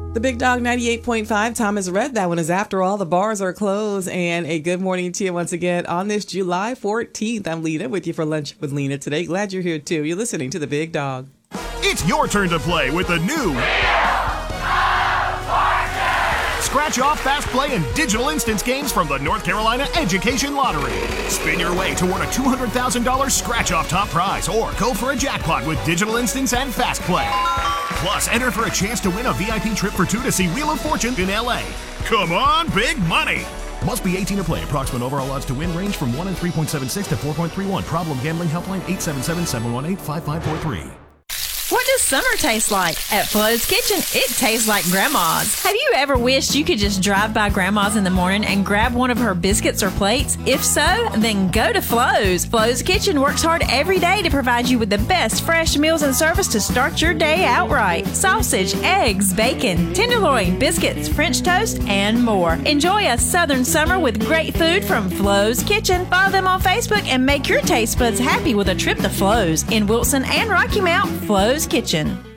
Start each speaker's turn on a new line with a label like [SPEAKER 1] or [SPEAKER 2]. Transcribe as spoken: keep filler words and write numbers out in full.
[SPEAKER 1] The Big Dog ninety-eight point five. Thomas read that one is After All the Bars Are Closed. And a good morning to you once again on this July fourteenth. I'm Lena with you for Lunch with Lena today. Glad you're here too. You're listening to The Big Dog.
[SPEAKER 2] It's your turn to play with the new Scratch Off, Fast Play, and Digital Instance games from the North Carolina Education Lottery. Spin your way toward a two hundred thousand dollars Scratch Off top prize or go for a jackpot with Digital Instance and Fast Play. Plus, enter for a chance to win a V I P trip for two to see Wheel of Fortune in L A. Come on, big money! Must be eighteen to play. Approximate overall odds to win range from one in three point seven six to four point three one. Problem gambling helpline eight seven seven, seven one eight, five five four three.
[SPEAKER 3] What does summer taste like? At Flo's Kitchen, it tastes like Grandma's. Have you ever wished you could just drive by Grandma's in the morning and grab one of her biscuits or plates? If so, then go to Flo's. Flo's Kitchen works hard every day to provide you with the best fresh meals and service to start your day out right. Sausage, eggs, bacon, tenderloin, biscuits, French toast, and more. Enjoy a southern summer with great food from Flo's Kitchen. Follow them on Facebook and make your taste buds happy with a trip to Flo's in Wilson and Rocky Mount. Flo's Kitchen.